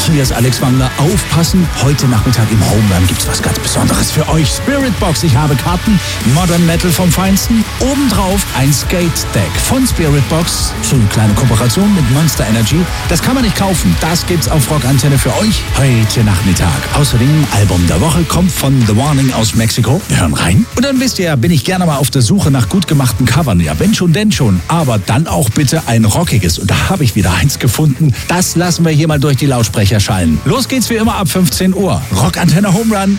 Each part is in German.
Hier ist Alex Wangler. Aufpassen, heute Nachmittag im Homerun gibt's was ganz Besonderes für euch. Spiritbox, ich habe Karten, Modern Metal vom Feinsten. Obendrauf ein Skate-Deck von Spiritbox. So eine kleine Kooperation mit Monster Energy. Das kann man nicht kaufen, das gibt's auf Rockantenne für euch heute Nachmittag. Außerdem, Album der Woche kommt von The Warning aus Mexiko. Wir hören rein. Und dann wisst ihr, bin ich gerne mal auf der Suche nach gut gemachten Covern. Ja, wenn schon, denn schon. Aber dann auch bitte ein rockiges. Und da habe ich wieder eins gefunden. Das lassen wir hier mal durch die Lautsprecher schallen. Los geht's wie immer ab 15 Uhr. Rockantenne Homerun.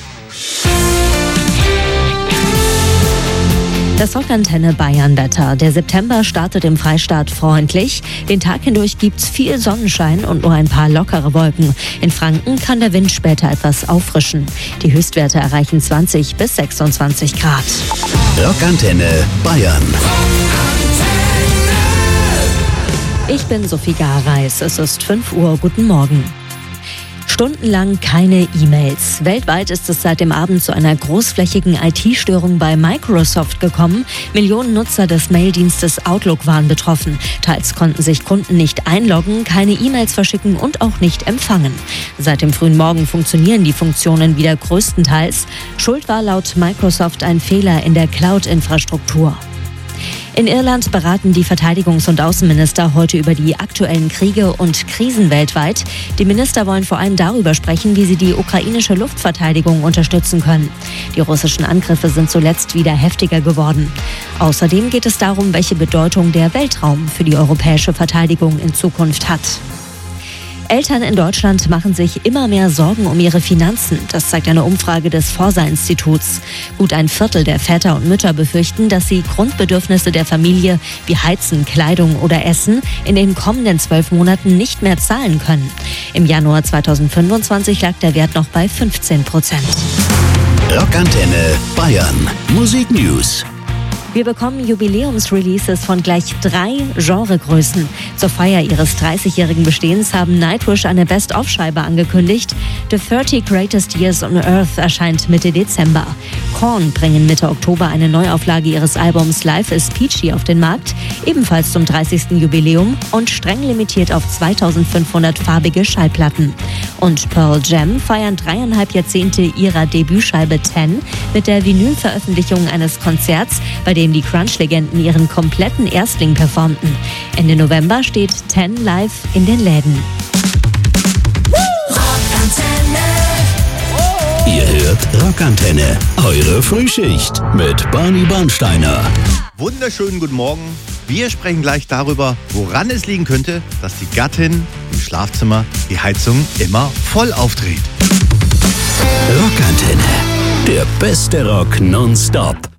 Das Rockantenne Bayern-Wetter. Der September startet im Freistaat freundlich. Den Tag hindurch gibt's viel Sonnenschein und nur ein paar lockere Wolken. In Franken kann der Wind später etwas auffrischen. Die Höchstwerte erreichen 20 bis 26 Grad. Rockantenne Bayern. Ich bin Sophie Gareis. Es ist 5 Uhr. Guten Morgen. Stundenlang keine E-Mails. Weltweit ist es seit dem Abend zu einer großflächigen IT-Störung bei Microsoft gekommen. Millionen Nutzer des Maildienstes Outlook waren betroffen. Teils konnten sich Kunden nicht einloggen, keine E-Mails verschicken und auch nicht empfangen. Seit dem frühen Morgen funktionieren die Funktionen wieder größtenteils. Schuld war laut Microsoft ein Fehler in der Cloud-Infrastruktur. In Irland beraten die Verteidigungs- und Außenminister heute über die aktuellen Kriege und Krisen weltweit. Die Minister wollen vor allem darüber sprechen, wie sie die ukrainische Luftverteidigung unterstützen können. Die russischen Angriffe sind zuletzt wieder heftiger geworden. Außerdem geht es darum, welche Bedeutung der Weltraum für die europäische Verteidigung in Zukunft hat. Eltern in Deutschland machen sich immer mehr Sorgen um ihre Finanzen. Das zeigt eine Umfrage des Forsa-Instituts. Gut ein Viertel der Väter und Mütter befürchten, dass sie Grundbedürfnisse der Familie wie Heizen, Kleidung oder Essen in den kommenden 12 Monaten nicht mehr zahlen können. Im Januar 2025 lag der Wert noch bei 15%. Rockantenne Bayern. Musik News. Wir bekommen Jubiläumsreleases von gleich 3 Genregrößen. Zur Feier ihres 30-jährigen Bestehens haben Nightwish eine Best-of-Scheibe angekündigt. The 30 Greatest Years on Earth erscheint Mitte Dezember. Korn bringen Mitte Oktober eine Neuauflage ihres Albums Life is Peachy auf den Markt, ebenfalls zum 30. Jubiläum und streng limitiert auf 2500 farbige Schallplatten. Und Pearl Jam feiern 3,5 Jahrzehnte ihrer Debütscheibe 10 mit der Vinylveröffentlichung eines Konzerts, bei dem die Crunch-Legenden ihren kompletten Erstling performten. Ende November steht 10 live in den Läden. Ihr hört Rockantenne, eure Frühschicht mit Barney Bernsteiner. Wunderschönen guten Morgen. Wir sprechen gleich darüber, woran es liegen könnte, dass die Gattin im Schlafzimmer die Heizung immer voll aufdreht. Rockantenne, der beste Rock nonstop.